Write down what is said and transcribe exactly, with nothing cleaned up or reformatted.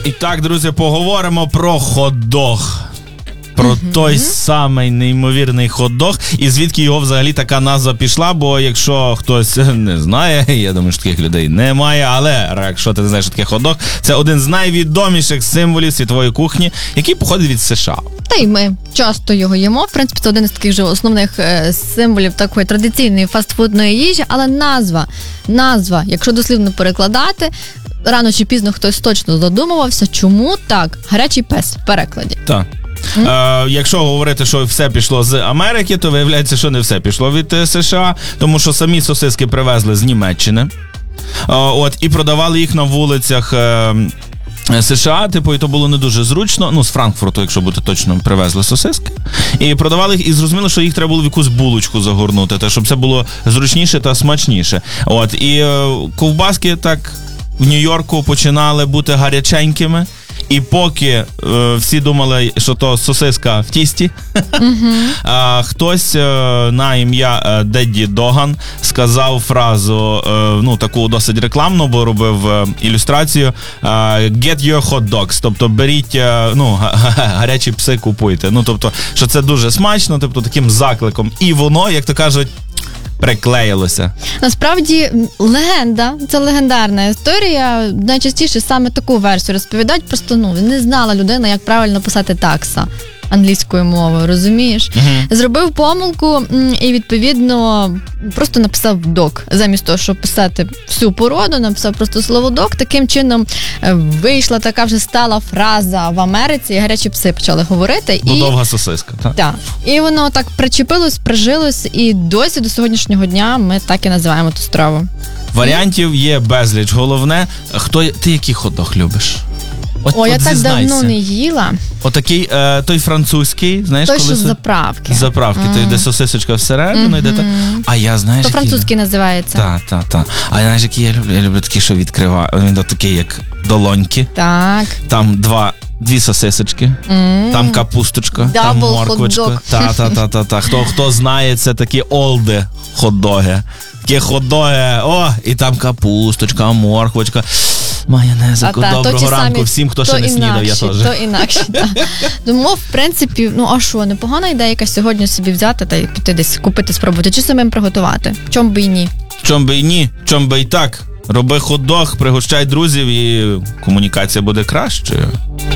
І так, друзі, поговоримо про хот-дог. Про mm-hmm. той самий неймовірний хот-дог, і звідки його взагалі така назва пішла, бо якщо хтось не знає, я думаю, що таких людей немає, але якщо ти не знаєш, що таке хот-дог, це один з найвідоміших символів світової кухні, який походить від США. Та й ми часто його їмо, в принципі, це один із таких же основних е, символів такої традиційної фастфудної їжі, але назва, назва, якщо дослівно перекладати, рано чи пізно хтось точно задумувався, чому так, гарячий пес в перекладі. Так. Mm. Е, якщо говорити, що все пішло з Америки, то виявляється, що не все пішло від е, США, тому що самі сосиски привезли з Німеччини. Е, от, і продавали їх на вулицях е, США, типу, і то було не дуже зручно. Ну, з Франкфурту, якщо бути точно, привезли сосиски. І продавали їх, і зрозуміло, що їх треба було в якусь булочку загорнути, те, щоб це було зручніше та смачніше. От, і е, ковбаски так в Нью-Йорку починали бути гаряченькими. І поки е, всі думали, що то сосиска в тісті, mm-hmm. е, хтось е, на ім'я е, Дедді Доган сказав фразу, е, ну, таку досить рекламну, бо робив е, ілюстрацію, е, get your hot dogs, тобто беріть, е, ну, гарячі пси купуйте. Ну, тобто, що це дуже смачно, тобто таким закликом. І воно, як то кажуть, приклеїлося. Насправді, легенда, це легендарна історія. Найчастіше саме таку версію розповідають, просто, ну, не знала людина, як правильно писати такса англійською мовою, розумієш? Uh-huh. Зробив помилку і, відповідно, просто написав док. Замість того, щоб писати всю породу, написав просто слово док. Таким чином вийшла така вже стала фраза в Америці, і гарячі пси почали говорити. Бо і... довга сосиска, так? Так. І воно так причепилось, прижилось, і досі до сьогоднішнього дня ми так і називаємо ту страву. Варіантів є безліч. Головне, хто ти який хот-дог любиш? От, О, от я так зізнайся. давно не їла. Отакий, е, той французький, знаєш, той, коли... що з заправки. З заправки, mm. то йде сосисочка всередину, mm-hmm. йде та... А я, знаєш, то який... французький називається. Так, так, так. А знаєш, який я люблю? Я люблю такий, що відкриває. Він такий, як долоньки. Так. Там два... Дві сосисочки, mm. там капусточка, Double там морквочка. Та-та-та-та-та. Хто, хто знає, це такі олди хот-доги. Такі хот-доги, о, і там капусточка, морквочка. Майонезику, та, доброго ранку самі, всім, хто ще не інакші, снідав, я теж. То інакше, так. Тому, в принципі, ну а що, непогана ідея якась сьогодні собі взяти та й піти десь купити, спробувати, чи самим приготувати. Чом би і ні. Чом би і ні, чом би і так. Роби хот-дог, пригощай друзів і комунікація буде кращою.